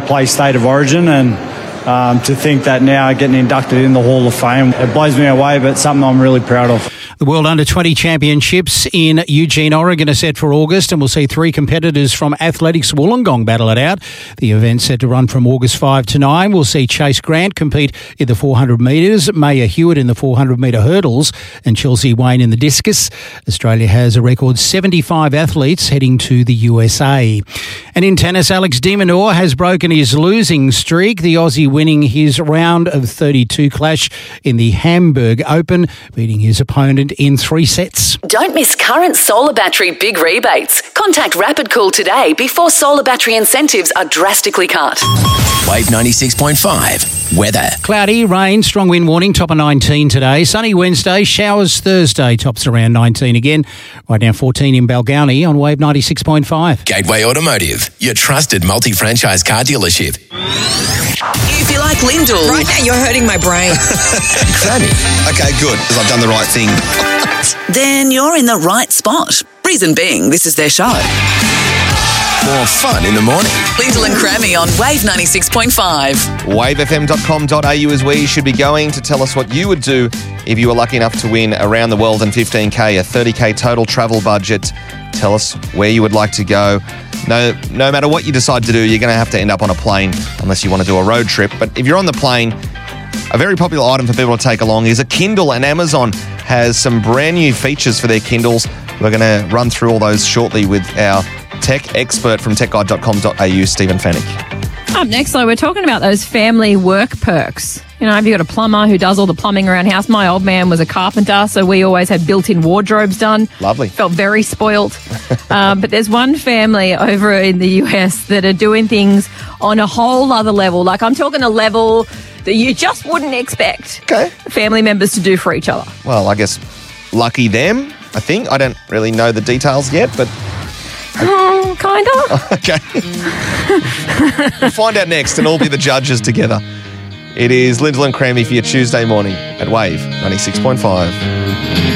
play State of Origin, and to think that now getting inducted in the Hall of Fame, it blows me away, but something I'm really proud of. The World Under-20 Championships in Eugene, Oregon are set for August, and we'll see 3 competitors from Athletics Wollongong battle it out. The event's set to run from August 5 to 9. We'll see Chase Grant compete in the 400 metres, Maya Hewitt in the 400-metre hurdles, and Chelsea Wayne in the discus. Australia has a record 75 athletes heading to the USA. And in tennis, Alex de Minaur has broken his losing streak, the Aussie winning his round of 32 clash in the Hamburg Open, beating his opponent in 3 sets. Don't miss current solar battery big rebates. Contact Rapid Cool today before solar battery incentives are drastically cut. Wave 96.5. Weather. Cloudy, rain, strong wind warning, top of 19 today. Sunny Wednesday, showers Thursday, tops around 19 again. Right now 14 in Balgownie on Wave 96.5. Gateway Automotive, your trusted multi-franchise car dealership. If you like Lyndall, Right now, you're hurting my brain. Crammy. Okay, good, because I've done the right thing. then you're in the right spot. Reason being, this is their show. More fun in the morning. Lyndall and Crammy on Wave 96.5. Wavefm.com.au is where you should be going to tell us what you would do if you were lucky enough to win around the world and 15K, a 30K total travel budget. Tell us where you would like to go. No matter what you decide to do, you're going to have to end up on a plane unless you want to do a road trip. But if you're on the plane, a very popular item for people to take along is a Kindle, and Amazon has some brand new features for their Kindles. We're going to run through all those shortly with our tech expert from techguide.com.au, Stephen Fennick. Up next, though, we're talking about those family work perks. You know, have you got a plumber who does all the plumbing around house? My old man was a carpenter, so we always had built-in wardrobes done. Lovely. Felt very spoilt. But there's one family over in the US that are doing things on a whole other level. Like, I'm talking a level that you just wouldn't expect family members to do for each other. Well, I guess lucky them, I think. I don't really know the details yet, but... Kind of. Okay. We'll find out next and all be the judges together. It is Lyndall and Crammy for your Tuesday morning at Wave 96.5.